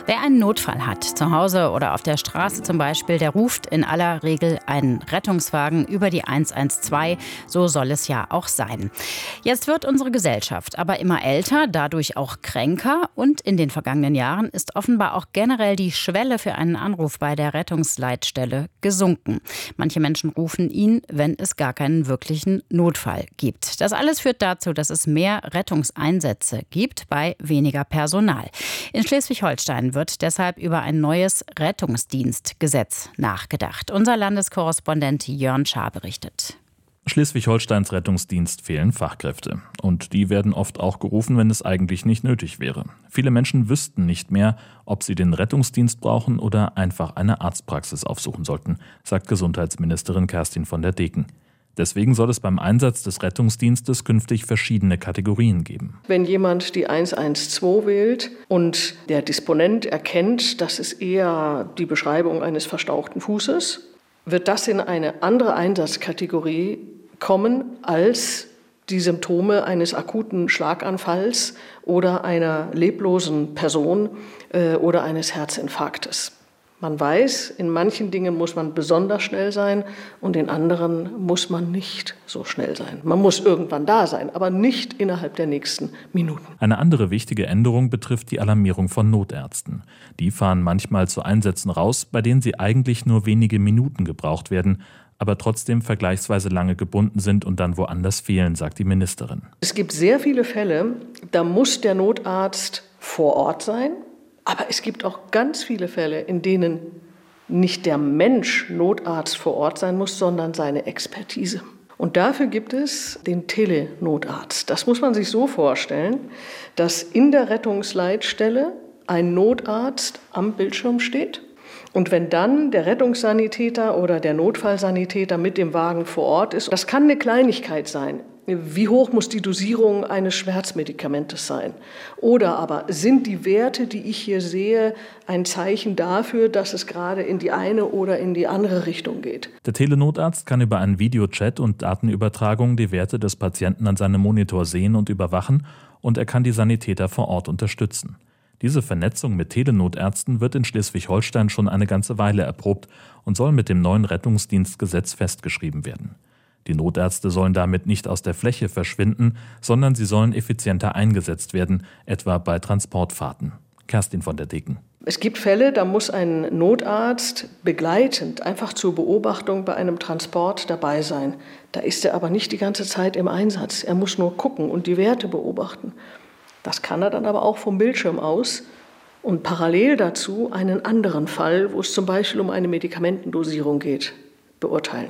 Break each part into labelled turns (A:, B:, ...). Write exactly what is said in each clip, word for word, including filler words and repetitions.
A: Wer einen Notfall hat, zu Hause oder auf der Straße zum Beispiel, der ruft in aller Regel einen Rettungswagen über die eins eins zwei. So soll es ja auch sein. Jetzt wird unsere Gesellschaft aber immer älter, dadurch auch kränker. Und in den vergangenen Jahren ist offenbar auch generell die Schwelle für einen Anruf bei der Rettungsleitstelle gesunken. Manche Menschen rufen ihn, wenn es gar keinen wirklichen Notfall gibt. Das alles führt dazu, dass es mehr Rettungseinsätze gibt bei weniger Personal. In Schleswig-Holstein wird deshalb über ein neues Rettungsdienstgesetz nachgedacht. Unser Landeskorrespondent Jörn Schaar berichtet.
B: Schleswig-Holsteins Rettungsdienst fehlen Fachkräfte. Und die werden oft auch gerufen, wenn es eigentlich nicht nötig wäre. Viele Menschen wüssten nicht mehr, ob sie den Rettungsdienst brauchen oder einfach eine Arztpraxis aufsuchen sollten, sagt Gesundheitsministerin Kerstin von der Deken. Deswegen soll es beim Einsatz des Rettungsdienstes künftig verschiedene Kategorien geben.
C: Wenn jemand die eins eins zwei wählt und der Disponent erkennt, das ist eher die Beschreibung eines verstauchten Fußes, wird das in eine andere Einsatzkategorie kommen als die Symptome eines akuten Schlaganfalls oder einer leblosen Person äh, oder eines Herzinfarktes. Man weiß, in manchen Dingen muss man besonders schnell sein und in anderen muss man nicht so schnell sein. Man muss irgendwann da sein, aber nicht innerhalb der nächsten Minuten.
B: Eine andere wichtige Änderung betrifft die Alarmierung von Notärzten. Die fahren manchmal zu Einsätzen raus, bei denen sie eigentlich nur wenige Minuten gebraucht werden, aber trotzdem vergleichsweise lange gebunden sind und dann woanders fehlen, sagt die Ministerin.
C: Es gibt sehr viele Fälle, da muss der Notarzt vor Ort sein. Aber es gibt auch ganz viele Fälle, in denen nicht der Mensch Notarzt vor Ort sein muss, sondern seine Expertise. Und dafür gibt es den Telenotarzt. Das muss man sich so vorstellen, dass in der Rettungsleitstelle ein Notarzt am Bildschirm steht. Und wenn dann der Rettungssanitäter oder der Notfallsanitäter mit dem Wagen vor Ort ist, das kann eine Kleinigkeit sein. Wie hoch muss die Dosierung eines Schmerzmedikamentes sein? Oder aber sind die Werte, die ich hier sehe, ein Zeichen dafür, dass es gerade in die eine oder in die andere Richtung geht?
B: Der Telenotarzt kann über einen Videochat und Datenübertragung die Werte des Patienten an seinem Monitor sehen und überwachen und er kann die Sanitäter vor Ort unterstützen. Diese Vernetzung mit Telenotärzten wird in Schleswig-Holstein schon eine ganze Weile erprobt und soll mit dem neuen Rettungsdienstgesetz festgeschrieben werden. Die Notärzte sollen damit nicht aus der Fläche verschwinden, sondern sie sollen effizienter eingesetzt werden, etwa bei Transportfahrten. Kerstin von der Deken.
C: Es gibt Fälle, da muss ein Notarzt begleitend, einfach zur Beobachtung bei einem Transport dabei sein. Da ist er aber nicht die ganze Zeit im Einsatz. Er muss nur gucken und die Werte beobachten. Das kann er dann aber auch vom Bildschirm aus und parallel dazu einen anderen Fall, wo es zum Beispiel um eine Medikamentendosierung geht, beurteilen.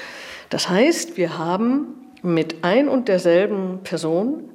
C: Das heißt, wir haben mit ein und derselben Person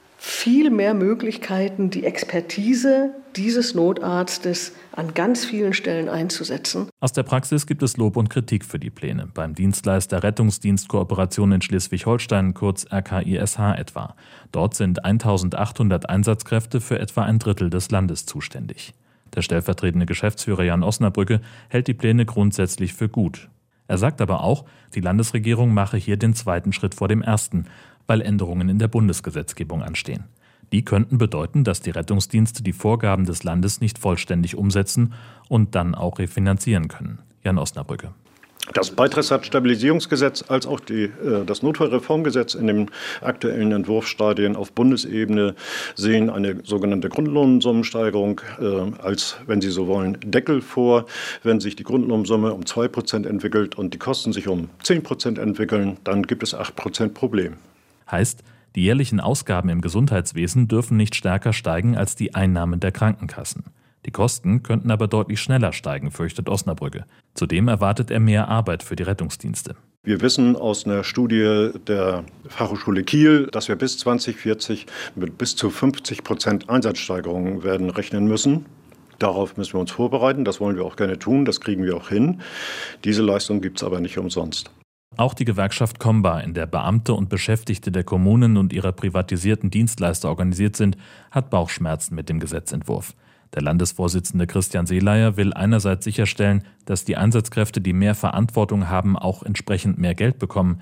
C: viel mehr Möglichkeiten, die Expertise dieses Notarztes an ganz vielen Stellen einzusetzen.
B: Aus der Praxis gibt es Lob und Kritik für die Pläne. Beim Dienstleister Rettungsdienstkooperation in Schleswig-Holstein, kurz R K I S H etwa. Dort sind eintausendachthundert Einsatzkräfte für etwa ein Drittel des Landes zuständig. Der stellvertretende Geschäftsführer Jan Osnabrücke hält die Pläne grundsätzlich für gut. Er sagt aber auch, die Landesregierung mache hier den zweiten Schritt vor dem ersten, weil Änderungen in der Bundesgesetzgebung anstehen. Die könnten bedeuten, dass die Rettungsdienste die Vorgaben des Landes nicht vollständig umsetzen und dann auch refinanzieren können. Jan Osnabrücke.
D: Das Beitrittsstabilisierungsgesetz als auch die, äh, das Notfallreformgesetz in den aktuellen Entwurfsstadien auf Bundesebene sehen eine sogenannte Grundlohnsummensteigerung äh, als, wenn Sie so wollen, Deckel vor. Wenn sich die Grundlohnsumme um zwei Prozent entwickelt und die Kosten sich um zehn Prozent entwickeln, dann gibt es acht Prozent Problem.
B: Heißt, die jährlichen Ausgaben im Gesundheitswesen dürfen nicht stärker steigen als die Einnahmen der Krankenkassen. Die Kosten könnten aber deutlich schneller steigen, fürchtet Osnabrücke. Zudem erwartet er mehr Arbeit für die Rettungsdienste.
D: Wir wissen aus einer Studie der Fachhochschule Kiel, dass wir bis zwanzig vierzig mit bis zu fünfzig Prozent Einsatzsteigerungen werden rechnen müssen. Darauf müssen wir uns vorbereiten, das wollen wir auch gerne tun, das kriegen wir auch hin. Diese Leistung gibt es aber nicht umsonst.
B: Auch die Gewerkschaft Comba, in der Beamte und Beschäftigte der Kommunen und ihrer privatisierten Dienstleister organisiert sind, hat Bauchschmerzen mit dem Gesetzentwurf. Der Landesvorsitzende Christian Seelayer will einerseits sicherstellen, dass die Einsatzkräfte, die mehr Verantwortung haben, auch entsprechend mehr Geld bekommen.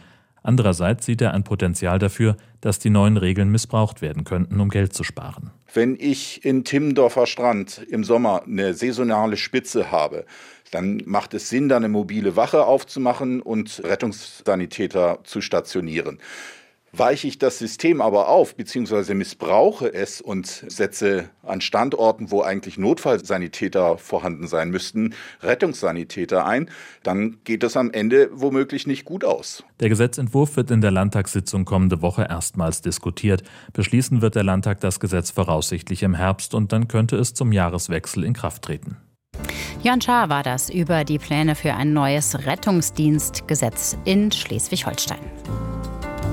B: Andererseits sieht er ein Potenzial dafür, dass die neuen Regeln missbraucht werden könnten, um Geld zu sparen.
E: Wenn ich in Timmendorfer Strand im Sommer eine saisonale Spitze habe, dann macht es Sinn, da eine mobile Wache aufzumachen und Rettungssanitäter zu stationieren. Weiche ich das System aber auf bzw. missbrauche es und setze an Standorten, wo eigentlich Notfallsanitäter vorhanden sein müssten, Rettungssanitäter ein, dann geht das am Ende womöglich nicht gut aus.
B: Der Gesetzentwurf wird in der Landtagssitzung kommende Woche erstmals diskutiert. Beschließen wird der Landtag das Gesetz voraussichtlich im Herbst und dann könnte es zum Jahreswechsel in Kraft treten.
A: Jörn Schaar war das über die Pläne für ein neues Rettungsdienstgesetz in Schleswig-Holstein.